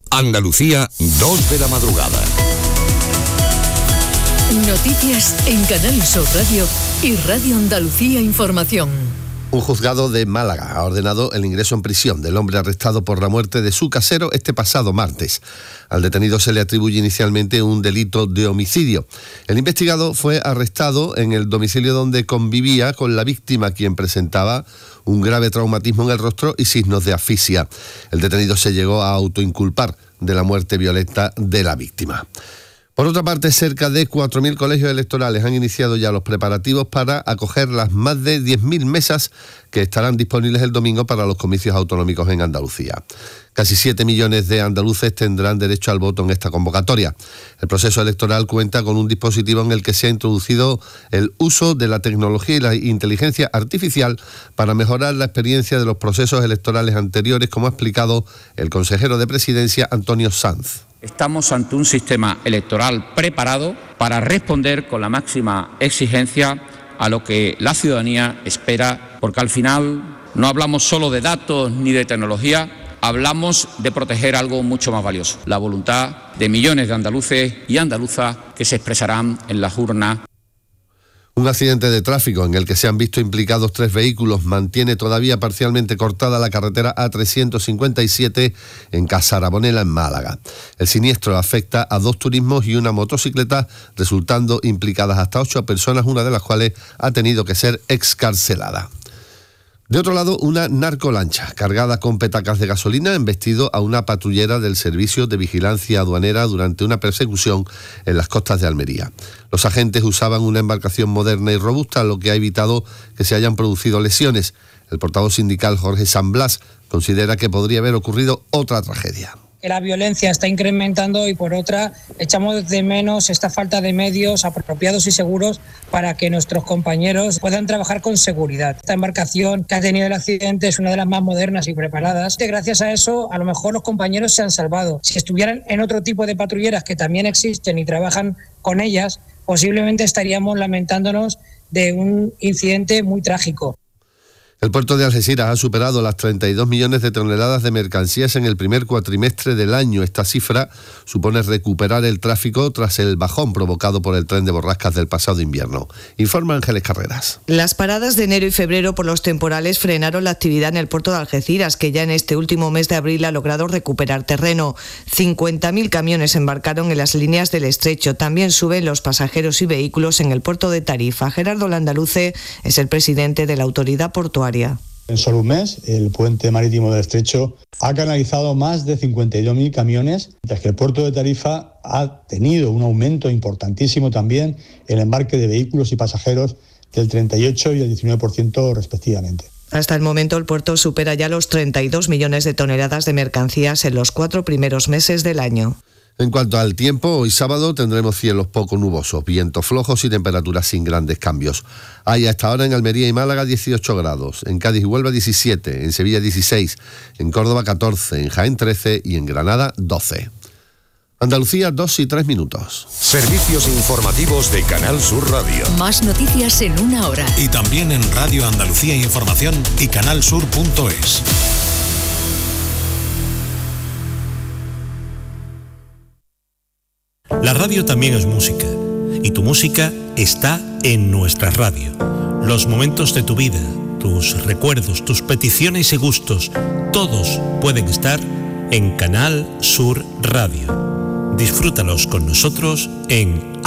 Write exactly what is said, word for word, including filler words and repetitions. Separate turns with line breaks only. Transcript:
Andalucía, dos de la madrugada.
Noticias en Canal Sur Radio y Radio Andalucía Información.
Un juzgado de Málaga ha ordenado el ingreso en prisión del hombre arrestado por la muerte de su casero este pasado martes. Al detenido se le atribuye inicialmente un delito de homicidio. El investigado fue arrestado en el domicilio donde convivía con la víctima, quien presentaba un grave traumatismo en el rostro y signos de asfixia. El detenido se llegó a autoinculpar de la muerte violenta de la víctima. Por otra parte, cerca de cuatro mil colegios electorales han iniciado ya los preparativos para acoger las más de diez mil mesas que estarán disponibles el domingo para los comicios autonómicos en Andalucía. Casi siete millones de andaluces tendrán derecho al voto en esta convocatoria. El proceso electoral cuenta con un dispositivo en el que se ha introducido el uso de la tecnología y la inteligencia artificial para mejorar la experiencia de los procesos electorales anteriores, como ha explicado el consejero de Presidencia, Antonio Sanz.
Estamos ante un sistema electoral preparado para responder con la máxima exigencia a lo que la ciudadanía espera, porque al final no hablamos solo de datos ni de tecnología, hablamos de proteger algo mucho más valioso, la voluntad de millones de andaluces y andaluzas que se expresarán en las urnas.
Un accidente de tráfico en el que se han visto implicados tres vehículos mantiene todavía parcialmente cortada la carretera A trescientos cincuenta y siete en Casarabonela, en Málaga. El siniestro afecta a dos turismos y una motocicleta, resultando implicadas hasta ocho personas, una de las cuales ha tenido que ser excarcelada. De otro lado, una narcolancha cargada con petacas de gasolina ha embestido a una patrullera del Servicio de Vigilancia Aduanera durante una persecución en las costas de Almería. Los agentes usaban una embarcación moderna y robusta, lo que ha evitado que se hayan producido lesiones. El portavoz sindical Jorge San Blas considera que podría haber ocurrido otra tragedia.
La violencia está incrementando y por otra echamos de menos esta falta de medios apropiados y seguros para que nuestros compañeros puedan trabajar con seguridad. Esta embarcación que ha tenido el accidente es una de las más modernas y preparadas. Gracias a eso, a lo mejor los compañeros se han salvado. Si estuvieran en otro tipo de patrulleras que también existen y trabajan con ellas, posiblemente estaríamos lamentándonos de un incidente muy trágico.
El puerto de Algeciras ha superado las treinta y dos millones de toneladas de mercancías en el primer cuatrimestre del año. Esta cifra supone recuperar el tráfico tras el bajón provocado por el tren de borrascas del pasado invierno. Informa Ángeles Carreras.
Las paradas de enero y febrero por los temporales frenaron la actividad en el puerto de Algeciras, que ya en este último mes de abril ha logrado recuperar terreno. cincuenta mil camiones embarcaron en las líneas del estrecho. También suben los pasajeros y vehículos en el puerto de Tarifa. Gerardo Landaluce es el presidente de la autoridad portuaria.
En solo un mes, el puente marítimo del Estrecho ha canalizado más de cincuenta y dos mil camiones, mientras que el puerto de Tarifa ha tenido un aumento importantísimo también en el embarque de vehículos y pasajeros del treinta y ocho y el diecinueve por ciento respectivamente.
Hasta el momento el puerto supera ya los treinta y dos millones de toneladas de mercancías en los cuatro primeros meses del año.
En cuanto al tiempo, hoy sábado tendremos cielos poco nubosos, vientos flojos y temperaturas sin grandes cambios. Hay a esta hora en Almería y Málaga dieciocho grados, en Cádiz y Huelva diecisiete, en Sevilla dieciséis, en Córdoba catorce, en Jaén trece y en Granada doce. Andalucía, dos y tres minutos.
Servicios informativos de Canal Sur Radio.
Más noticias en una hora.
Y también en Radio Andalucía Información y canalsur punto es. La radio también es música, y tu música está en nuestra radio. Los momentos de tu vida, tus recuerdos, tus peticiones y gustos, todos pueden estar en Canal Sur Radio. Disfrútalos con nosotros en